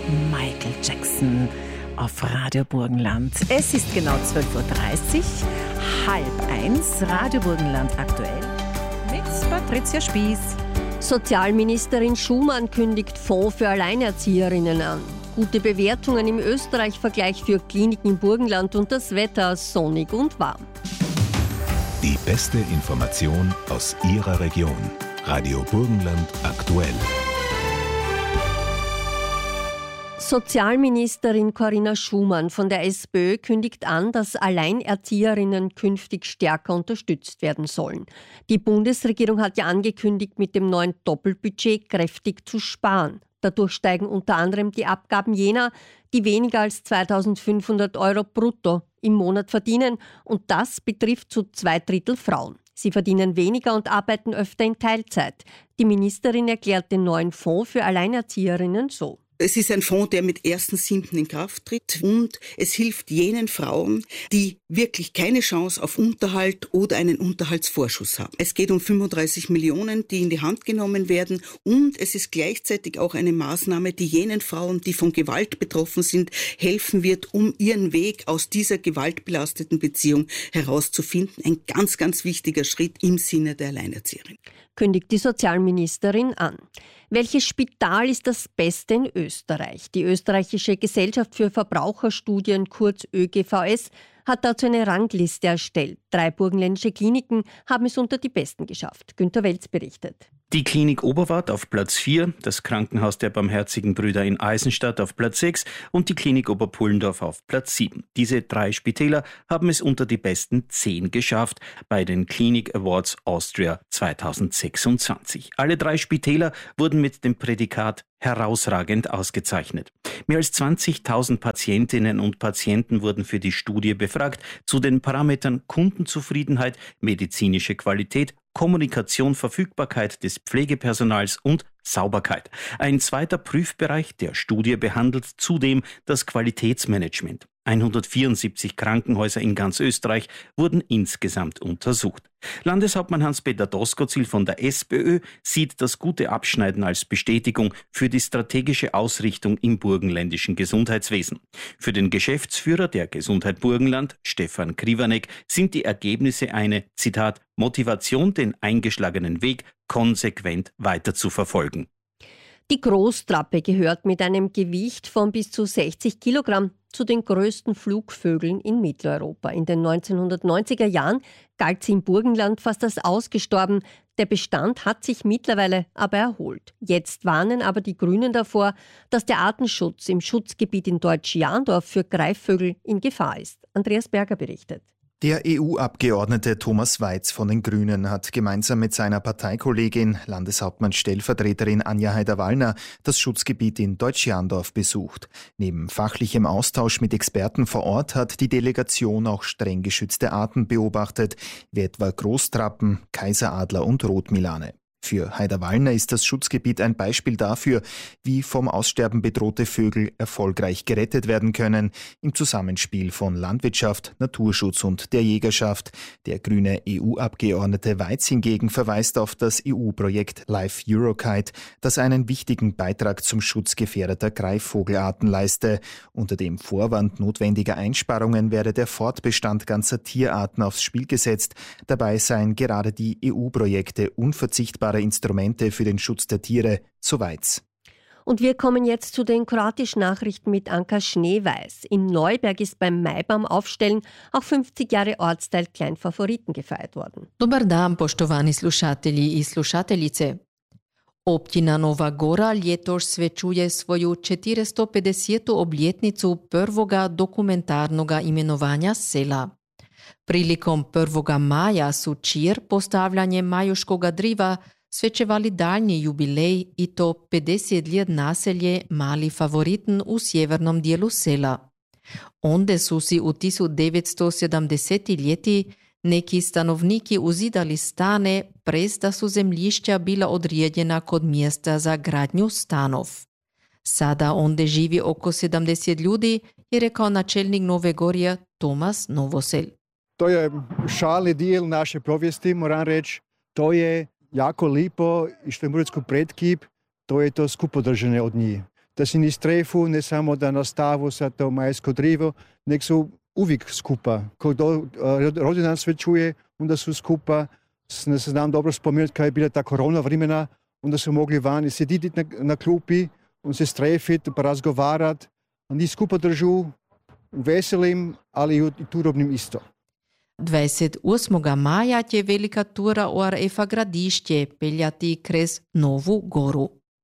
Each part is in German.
Michael Jackson auf Radio Burgenland. Es ist genau 12.30 Uhr, 12:30, Radio Burgenland aktuell mit Patricia Spieß. Sozialministerin Schumann kündigt Fonds für Alleinerzieherinnen an. Gute Bewertungen im Österreich-Vergleich für Kliniken im Burgenland und das Wetter sonnig und warm. Die beste Information aus Ihrer Region. Radio Burgenland aktuell. Sozialministerin Corinna Schumann von der SPÖ kündigt an, dass Alleinerzieherinnen künftig stärker unterstützt werden sollen. Die Bundesregierung hat ja angekündigt, mit dem neuen Doppelbudget kräftig zu sparen. Dadurch steigen unter anderem die Abgaben jener, die weniger als 2.500 € brutto im Monat verdienen. Und das betrifft zu 2/3 Frauen. Sie verdienen weniger und arbeiten öfter in Teilzeit. Die Ministerin erklärt den neuen Fonds für Alleinerzieherinnen so. Es ist ein Fonds, der mit 1.7. in Kraft tritt und es hilft jenen Frauen, die wirklich keine Chance auf Unterhalt oder einen Unterhaltsvorschuss haben. Es geht um 35 Millionen, die in die Hand genommen werden und es ist gleichzeitig auch eine Maßnahme, die jenen Frauen, die von Gewalt betroffen sind, helfen wird, um ihren Weg aus dieser gewaltbelasteten Beziehung herauszufinden. Ein ganz, ganz wichtiger Schritt im Sinne der Alleinerzieherin. Kündigt die Sozialministerin an. Welches Spital ist das Beste in Österreich? Die Österreichische Gesellschaft für Verbraucherstudien, kurz ÖGVS, hat dazu eine Rangliste erstellt. 3 burgenländische Kliniken haben es unter die besten geschafft. Günter Welz berichtet. Die Klinik Oberwart auf Platz 4, das Krankenhaus der Barmherzigen Brüder in Eisenstadt auf Platz 6 und die Klinik Oberpullendorf auf Platz 7. Diese 3 Spitäler haben es unter die besten 10 geschafft bei den Clinic Awards Austria 2026. Alle 3 Spitäler wurden mit dem Prädikat herausragend ausgezeichnet. Mehr als 20.000 Patientinnen und Patienten wurden für die Studie befragt zu den Parametern Kundenzufriedenheit, medizinische Qualität, Kommunikation, Verfügbarkeit des Pflegepersonals und Sauberkeit. Ein zweiter Prüfbereich der Studie behandelt zudem das Qualitätsmanagement. 174 Krankenhäuser in ganz Österreich wurden insgesamt untersucht. Landeshauptmann Hans-Peter Doskozil von der SPÖ sieht das gute Abschneiden als Bestätigung für die strategische Ausrichtung im burgenländischen Gesundheitswesen. Für den Geschäftsführer der Gesundheit Burgenland, Stefan Kriwanek, sind die Ergebnisse eine, Zitat, Motivation, den eingeschlagenen Weg konsequent weiter zu verfolgen. Die Großtrappe gehört mit einem Gewicht von bis zu 60 Kilogramm zu den größten Flugvögeln in Mitteleuropa. In den 1990er Jahren galt sie im Burgenland fast als ausgestorben. Der Bestand hat sich mittlerweile aber erholt. Jetzt warnen aber die Grünen davor, dass der Artenschutz im Schutzgebiet in Deutsch-Jahndorf für Greifvögel in Gefahr ist. Andreas Berger berichtet. Der EU-Abgeordnete Thomas Weiz von den Grünen hat gemeinsam mit seiner Parteikollegin, Landeshauptmann-Stellvertreterin Anja Haider-Wallner, das Schutzgebiet in Deutsch-Jahndorf besucht. Neben fachlichem Austausch mit Experten vor Ort hat die Delegation auch streng geschützte Arten beobachtet, wie etwa Großtrappen, Kaiseradler und Rotmilane. Für Haider-Wallner ist das Schutzgebiet ein Beispiel dafür, wie vom Aussterben bedrohte Vögel erfolgreich gerettet werden können, im Zusammenspiel von Landwirtschaft, Naturschutz und der Jägerschaft. Der grüne EU-Abgeordnete Weiz hingegen verweist auf das EU-Projekt Life Eurokite, das einen wichtigen Beitrag zum Schutz gefährdeter Greifvogelarten leiste. Unter dem Vorwand notwendiger Einsparungen werde der Fortbestand ganzer Tierarten aufs Spiel gesetzt. Dabei seien gerade die EU-Projekte unverzichtbar Instrumente für den Schutz der Tiere, so Weiz. Und wir kommen jetzt zu den kroatischen Nachrichten mit Anka Schneeweiß. In Neuberg ist beim Maibaum aufstellen auch 50 Jahre Ortsteil Kleinfavoriten gefeiert worden. Dobar dan, poštovani slušatelji I slušateljice. Općina Nova Gora ljetos svečuje svoju 450. obljetnicu prvoga dokumentarnoga imenovanja sela. Prilikom 1. maja su čir postavljanjem majuškoga driva svečevali daljnji jubilej I to 50 let naselje Mali Favoriten u sjevernom dijelu sela. Onde su si u 1970 ljeti neki stanovniki uzidali stane prez da su zemljišća bila odrijedjena kod mjesta za gradnju stanov. Sada onde živi oko 70 ljudi, je rekao načelnik Nove Gorje Tomas Novosel. To je šalni dijel naše povijesti, moram reći. To je jako lipo I što je Murecko predkip, to je to skupo držanje od njih. da se ni strefu, ne samo da nastavu sa to majsko drivo, nek su uvijek skupa. Kad rođendan svečuje, onda su skupa. Ne se znam dobro spomenuti kad je bila ta korona vremena, onda su mogli vani sediti na klupi, on se strefiti, pa razgovarati. Oni skupa držu veselim, ali i turobnim isto. 28. maja će velika tura ORF-a Gradišće peljati krez Novu Goru.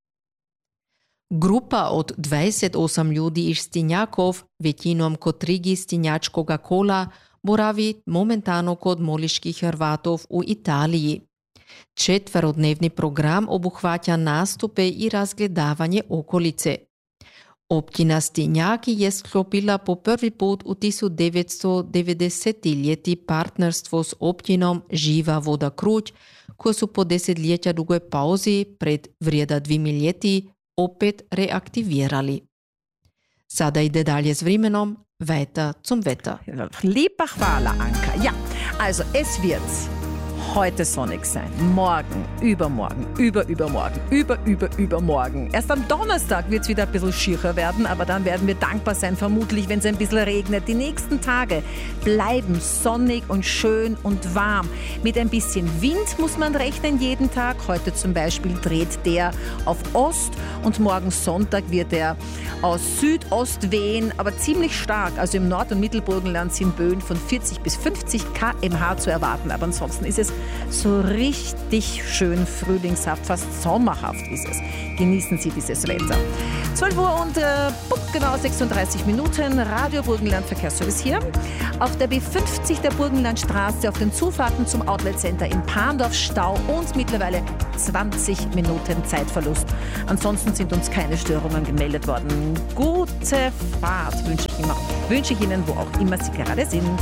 Grupa od 28 ljudi iz Stinjakov, većinom kod Rigi Stinjačkoga kola, boravi momentalno kod moliških Hrvatov u Italiji. 4-dnevni program obuhvaća nastupe i razgledavanje okolice. Općina Stinjaki je sklopila po prvi put u 1990-ljetí partnerstvo s općinom Živa voda Kruć, koje su po 10 dugoj pauzi pred vrijeda 2 ljeti opet reaktivirali. Sada ide dalje s vremenom, weiter zum Wetter. Lieber hvala, Anka. Ja, also es wird heute sonnig sein, morgen, übermorgen, übermorgen. Erst am Donnerstag wird es wieder ein bisschen schierer werden, aber dann werden wir dankbar sein, vermutlich, wenn es ein bisschen regnet. Die nächsten Tage bleiben sonnig und schön und warm. Mit ein bisschen Wind muss man rechnen jeden Tag. Heute zum Beispiel dreht der auf Ost und morgen Sonntag wird er aus Südost wehen, aber ziemlich stark. Also im Nord- und Mittelburgenland sind Böen von 40 bis 50 km/h zu erwarten, aber ansonsten ist es so richtig schön frühlingshaft, fast sommerhaft ist es. Genießen Sie dieses Wetter. 12 Uhr und genau 36 Minuten. Radio Burgenland Verkehrsservice hier. Auf der B50 der Burgenlandstraße auf den Zufahrten zum Outlet Center in Parndorf Stau und mittlerweile 20 Minuten Zeitverlust. Ansonsten sind uns keine Störungen gemeldet worden. Gute Fahrt wünsche ich Ihnen, wo auch immer Sie gerade sind.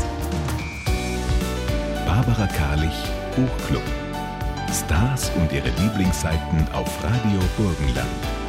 Barbara Karlich, Buchclub. Stars und ihre Lieblingsseiten auf Radio Burgenland.